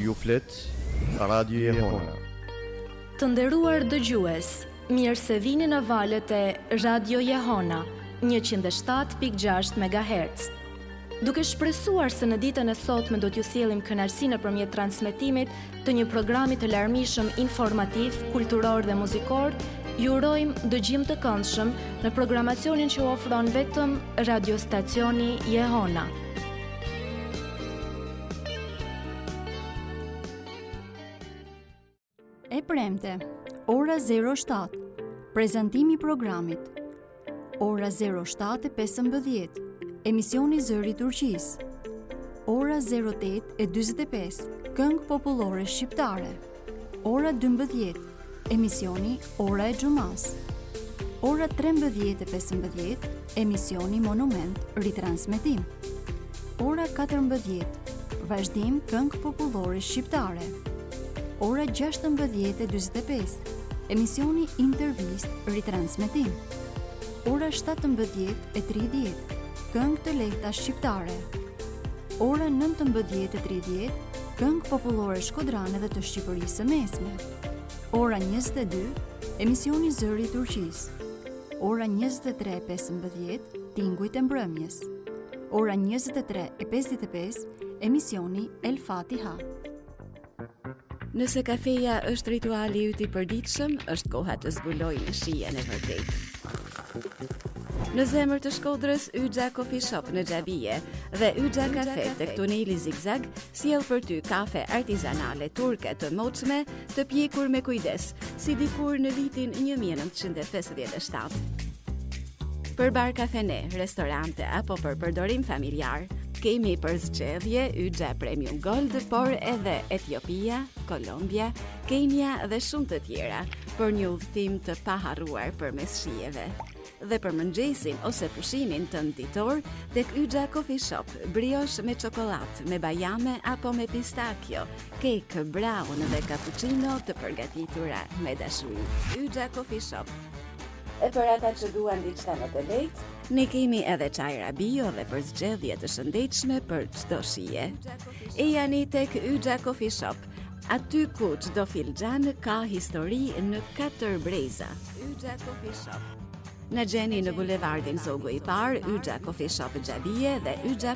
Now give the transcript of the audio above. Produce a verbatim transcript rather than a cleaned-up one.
Ju flet Radio Jehona. Të nderuar dëgjues, mirë se vini në valët e Radio Jehona, njëqind e shtatë pikë gjashtë megahertz. Duke shpresuar se në ditën e sotme do t'ju sjellim kënaqësi nëpërmjet transmetimit të një programi të larmishëm informativ, kulturor dhe muzikor, ju urojmë dëgjim të këndshëm në programacionin që ofron vetëm radiostacioni Jehona. E premte, ora zero shtatë, prezantimi i programit. Ora zero shtatë e pesëmbëdhjetë, emisioni Zëri i Turqisë. Ora zero tetë e dyzet e pesë, këngë popullore shqiptare. Ora dymbëdhjetë, emisioni Ora e Xumas. Ora trembëdhjetë e pesëmbëdhjetë, emisioni Monument ritransmetim. Ora katërmbëdhjetë, vazhdim këngë popullore shqiptare. Ora gjashtëmbëdhjetë e dyzet e pesë, emisioni Intervist ritransmetim. Ora shtatëmbëdhjetë e tridhjetë, këngë të lehta shqiptare. Ora nëntëmbëdhjetë e tridhjetë, këngë popullore shkodrane dhe të Shqipërisë së Mesme. Ora njëzet e dy, emisioni Zëri i Turqisë. Ora njëzet e tre e pesëmbëdhjetë, Tingujt e mbrëmjes. Ora njëzet e tre e pesëdhjetë e pesë, emisioni El Fatiha. Nëse kafeja është rituali yt i përditshëm, është koha të zbulojmë shijen e vërtetë. Në zemër të Shkodrës, Yxha Coffee Shop në Xhabije dhe Yxha Kafe tek tuneli Zigzag sjell për ty kafe artizanale turke të moçme, të pjekur me kujdes, si dikur në vitin një mijë e nëntëqind e pesëdhjetë e shtatë. Për bar kafene, restorante apo për përdorim familjar, kemi për zgjedhje Yxha Premium Gold, por edhe Etiopia, Kolombia, Kenia dhe shumë të tjera për një udhëtim të paharruar përmes shijeve. Dhe për mëngjesin ose pushimin tënd ditor, tek Yxha Coffee Shop, brioche me çokollatë, me bajame apo me pistakjo, kek, brown dhe cappuccino të përgatitura me dashuri. Yxha Coffee Shop. E për ata që duan diçka më të lehtë, ne kemi edhe çajra bio dhe për zgjedhje të shëndetshme për çdo shije. E jani tek Yxha Coffee Shop, aty ku çdo filxhan ka histori në katër breza. Yxha Coffee Shop. Në gjeni në bulevardin Zogu i Parë, Yxha Coffee Shop Xhabije dhe Yxha